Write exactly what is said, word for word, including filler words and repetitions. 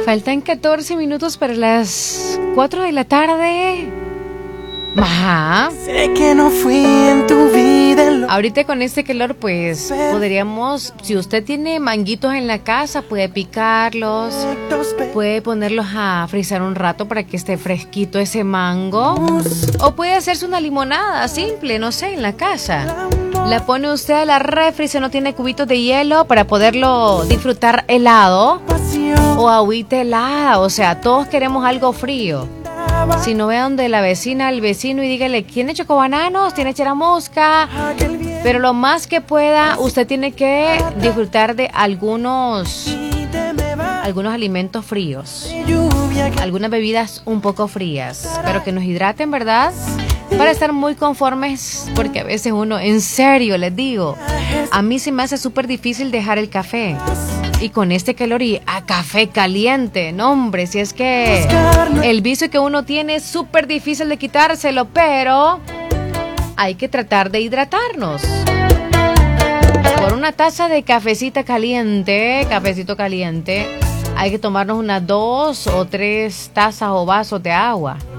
Faltan catorce minutos para las cuatro de la tarde. Ajá. Sé que no fui en tu vida. Lo... Ahorita con este calor, pues podríamos, si usted tiene manguitos en la casa, puede picarlos, puede ponerlos a frizar un rato para que esté fresquito ese mango. O puede hacerse una limonada simple, no sé, en la casa. La pone usted a la refri si no tiene cubitos de hielo para poderlo disfrutar helado o agüita helada. O sea, todos queremos algo frío. Si no, ve donde la vecina, al vecino y dígale, ¿tiene chocobananos? ¿Tiene cheramusca? Pero lo más que pueda, usted tiene que disfrutar de algunos, algunos alimentos fríos, algunas bebidas un poco frías, pero que nos hidraten, ¿verdad? Para estar muy conformes, porque a veces uno, en serio, les digo, a mí se me hace súper difícil dejar el café. Y con este calor y a café caliente, no hombre, si es que el vicio que uno tiene es súper difícil de quitárselo, pero hay que tratar de hidratarnos. Por una taza de cafecita caliente, cafecito caliente, hay que tomarnos unas dos o tres tazas o vasos de agua.